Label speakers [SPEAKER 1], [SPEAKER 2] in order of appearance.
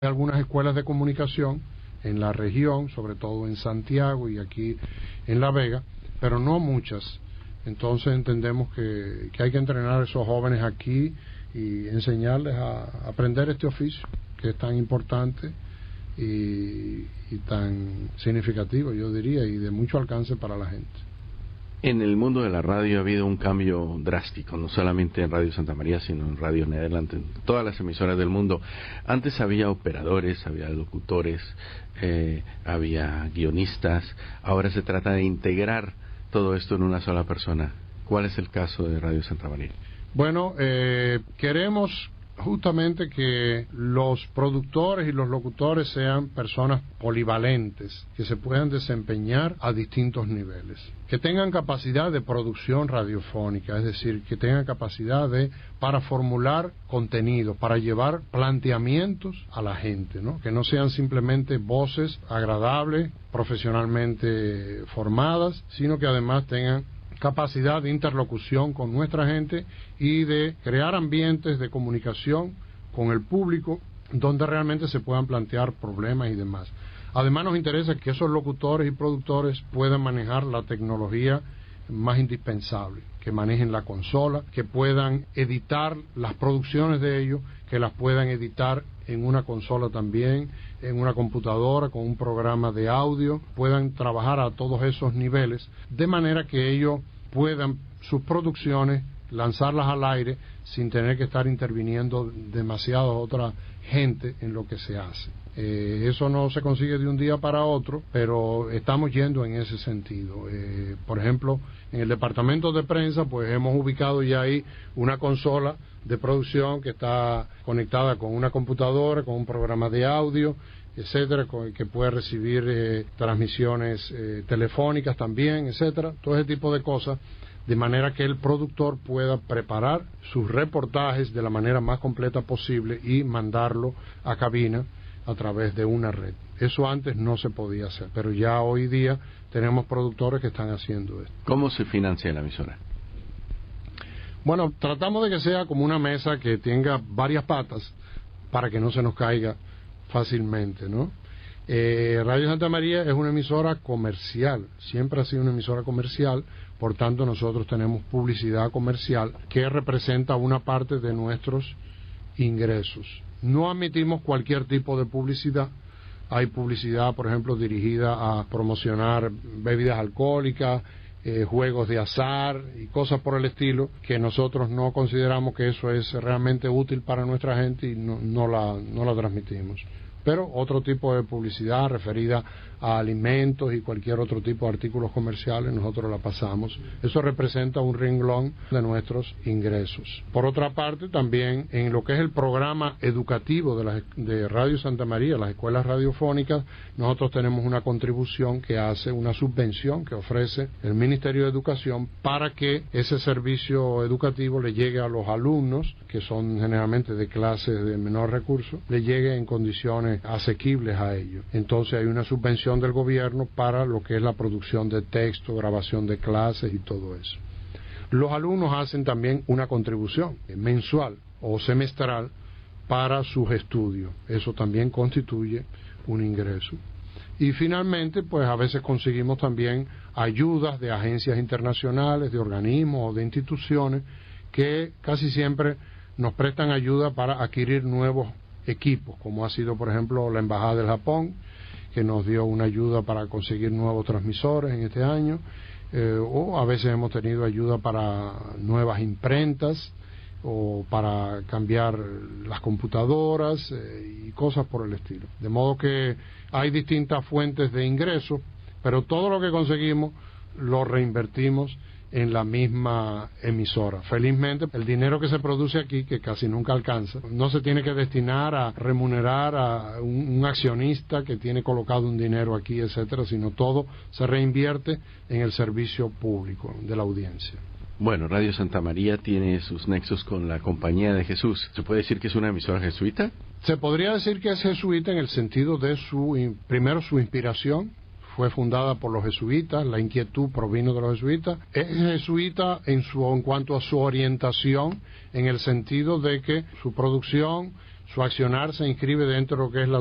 [SPEAKER 1] Hay algunas escuelas de comunicación en la región, sobre todo en Santiago y aquí en La Vega, pero no muchas. Entonces entendemos que hay que entrenar a esos jóvenes aquí y enseñarles a aprender este oficio, que es tan importante y tan significativo, yo diría, y de mucho alcance para la gente.
[SPEAKER 2] En el mundo de la radio ha habido un cambio drástico, no solamente en Radio Santa María, sino en Radio Nederland, en todas las emisoras del mundo. Antes había operadores, había locutores, había guionistas. Ahora se trata de integrar todo esto en una sola persona. ¿Cuál es el caso de Radio Santa María?
[SPEAKER 1] Bueno, queremos justamente que los productores y los locutores sean personas polivalentes, que se puedan desempeñar a distintos niveles, que tengan capacidad de producción radiofónica, es decir, que tengan capacidad para formular contenidos, para llevar planteamientos a la gente, ¿no? Que no sean simplemente voces agradables, profesionalmente formadas, sino que además tengan capacidad de interlocución con nuestra gente y de crear ambientes de comunicación con el público donde realmente se puedan plantear problemas y demás. Además nos interesa que esos locutores y productores puedan manejar la tecnología más indispensable, que manejen la consola, que puedan editar las producciones de ellos, que las puedan editar en una consola también, en una computadora, con un programa de audio, puedan trabajar a todos esos niveles, de manera que ellos puedan sus producciones lanzarlas al aire sin tener que estar interviniendo demasiada otra gente en lo que se hace. Eso no se consigue de un día para otro, pero estamos yendo en ese sentido. Por ejemplo, en el departamento de prensa, pues hemos ubicado ya ahí una consola de producción que está conectada con una computadora, con un programa de audio, etcétera, que puede recibir transmisiones telefónicas también, etcétera, todo ese tipo de cosas, de manera que el productor pueda preparar sus reportajes de la manera más completa posible y mandarlo a cabina a través de una red. Eso antes no se podía hacer, pero ya hoy día tenemos productores que están haciendo esto.
[SPEAKER 2] ¿Cómo se financia la emisora?
[SPEAKER 1] Bueno, tratamos de que sea como una mesa que tenga varias patas para que no se nos caiga fácilmente, ¿no? Radio Santa María es una emisora comercial, siempre ha sido una emisora comercial, por tanto nosotros tenemos publicidad comercial que representa una parte de nuestros ingresos. No admitimos cualquier tipo de publicidad. Hay publicidad, por ejemplo, dirigida a promocionar bebidas alcohólicas, juegos de azar y cosas por el estilo, que nosotros no consideramos que eso es realmente útil para nuestra gente y no la transmitimos. Pero otro tipo de publicidad referida a alimentos y cualquier otro tipo de artículos comerciales, nosotros la pasamos. Eso representa un renglón de nuestros ingresos. Por otra parte, también en lo que es el programa educativo de Radio Santa María, las escuelas radiofónicas, nosotros tenemos una contribución que hace, una subvención que ofrece el Ministerio de Educación para que ese servicio educativo le llegue a los alumnos, que son generalmente de clases de menor recurso, le llegue en condiciones asequibles a ellos. Entonces hay una subvención del gobierno para lo que es la producción de texto, grabación de clases y todo eso. Los alumnos hacen también una contribución mensual o semestral para sus estudios. Eso también constituye un ingreso. Y finalmente, pues a veces conseguimos también ayudas de agencias internacionales, de organismos o de instituciones que casi siempre nos prestan ayuda para adquirir nuevos equipos, como ha sido por ejemplo la Embajada del Japón, que nos dio una ayuda para conseguir nuevos transmisores en este año, o a veces hemos tenido ayuda para nuevas imprentas o para cambiar las computadoras y cosas por el estilo. De modo que hay distintas fuentes de ingresos, pero todo lo que conseguimos lo reinvertimos en la misma emisora. Felizmente, el dinero que se produce aquí, que casi nunca alcanza, no se tiene que destinar a remunerar a un accionista que tiene colocado un dinero aquí, etcétera, sino todo se reinvierte en el servicio público de la audiencia.
[SPEAKER 2] Bueno, Radio Santa María tiene sus nexos con la Compañía de Jesús. ¿Se puede decir que es una emisora jesuita?
[SPEAKER 1] Se podría decir que es jesuita en el sentido de primero su inspiración. Fue fundada por los jesuitas, la inquietud provino de los jesuitas. Es jesuita en cuanto a su orientación, en el sentido de que su producción, su accionar se inscribe dentro de lo que es la